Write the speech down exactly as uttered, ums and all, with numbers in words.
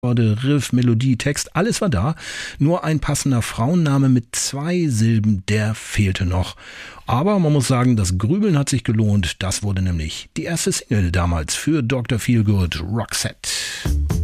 Riff, Melodie, Text, alles war da. Nur ein passender Frauenname mit zwei Silben, der fehlte noch. Aber man muss sagen, das Grübeln hat sich gelohnt. Das wurde nämlich die erste Single damals für Doktor Feelgood, Roxette.